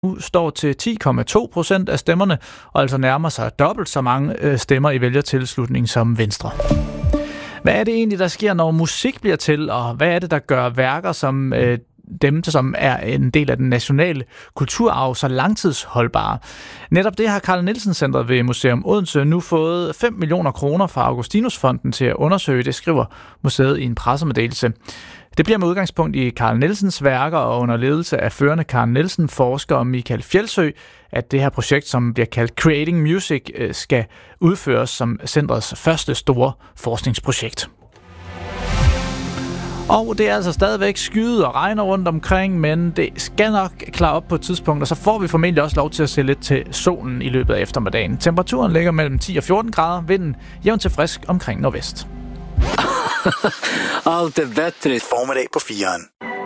nu står til 10,2% af stemmerne, og altså nærmer sig dobbelt så mange stemmer i vælgertilslutning som Venstre. Hvad er det egentlig, der sker, når musik bliver til, og hvad er det, der gør værker som dem, som er en del af den nationale kulturarv, så langtidsholdbare? Netop det har Carl Nielsen Centret ved Museum Odense nu fået 5 millioner kroner fra Augustinusfonden til at undersøge. Det skriver museet i en pressemeddelelse. Det bliver med udgangspunkt i Carl Nielsens værker og under ledelse af førende Carl Nielsen-forsker og Michael Fjeldsø, at det her projekt, som bliver kaldt Creating Music, skal udføres som centrets første store forskningsprojekt. Og det er altså stadigvæk skyet og regner rundt omkring, men det skal nok klare op på et tidspunkt, og så får vi formentlig også lov til at se lidt til solen i løbet af eftermiddagen. Temperaturen ligger mellem 10 og 14 grader, vinden jævn til frisk omkring nordvest. Allt är bättre. Formiddag på 4'eren.